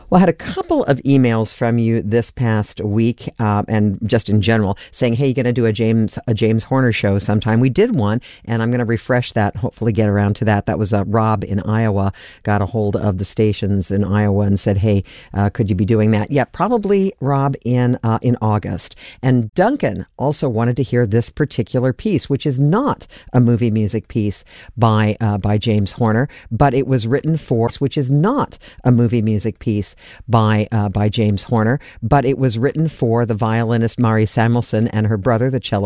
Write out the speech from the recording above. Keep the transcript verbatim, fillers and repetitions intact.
Well, I had a couple of emails from you this past week, uh, and just in general, saying, "Hey, you're going to do a James a James Horner show sometime." We did one, and I'm going to refresh that. Hopefully, get around to that. That was uh, Rob in Iowa got a hold of the stations in Iowa and said, "Hey, uh, could you be doing that?" Yeah, probably Rob in uh, in August. And Duncan also wanted to hear this particular piece, which is not a movie music piece by uh, by James Horner, but it was written for, which is not a movie music piece by uh, by James Horner, but it was written for the violinist Mari Samuelson and her brother, the cello